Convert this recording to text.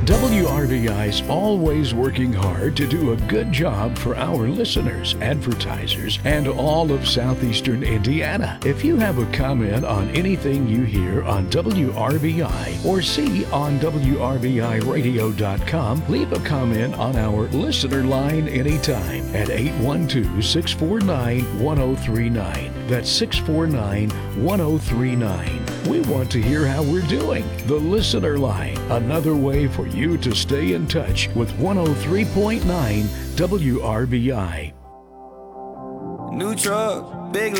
WRVI's always working hard to do a good job for our listeners, advertisers, and all of southeastern Indiana. If you have a comment on anything you hear on WRVI or see on WRVIRadio.com, leave a comment on our listener line anytime at 812-649-1039. That's 649-1039. We want to hear how we're doing. The Listener Line, another way for you to stay in touch with 103.9 WRVI. New truck, big